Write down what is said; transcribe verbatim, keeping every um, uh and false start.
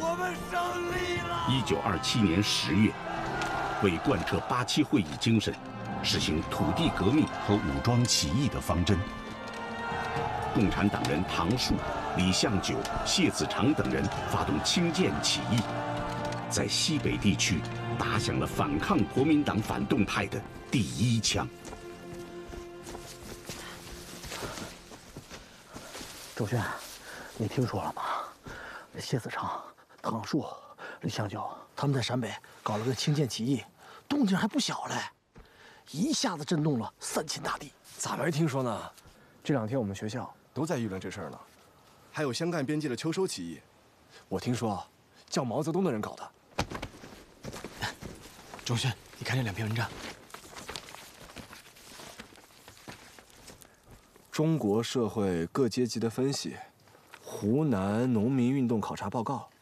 我们胜利了！ 一九二七年十月，为贯彻八七会议精神，实行土地革命和武装起义的方针，共产党人唐树、李向九、谢子长等人发动清涧起义，在西北地区打响了反抗国民党反动派的第一枪。 周轩，你听说了吗？谢子长、唐树、李向九他们在陕北搞了个清涧起义，动静还不小嘞，一下子震动了三秦大地。 咋没听说呢？这两天我们学校都在议论这事儿呢。还有湘赣边界的秋收起义， 我听说叫毛泽东的人搞的。 周轩，你看这两篇文章。 中国社会各阶级的分析，湖南农民运动考察报告，